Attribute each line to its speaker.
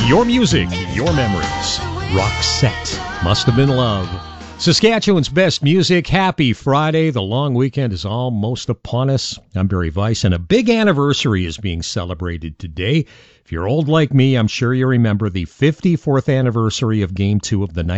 Speaker 1: Your music, your memories. Roxette, Must Have Been Love. Saskatchewan's best music. Happy Friday. The long weekend is almost upon us. I'm Barry Weiss, and a big anniversary is being celebrated today. If you're old like me, I'm sure you remember the 54th anniversary of Game 2 of the